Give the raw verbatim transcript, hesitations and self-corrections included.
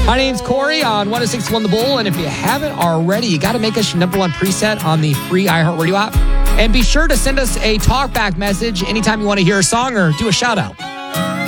My name's Corey on one oh six point one The Bull, and if you haven't already, you got to make us your number one preset on the free iHeartRadio app. And be sure to send us a talkback message anytime you want to hear a song or do a shout-out.